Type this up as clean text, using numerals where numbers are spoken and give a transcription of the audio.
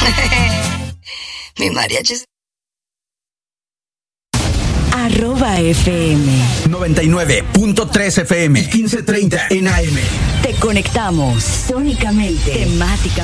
Mi mariachi. @FM 99.3 FM y 1530 en AM. Te conectamos sónicamente, temáticamente.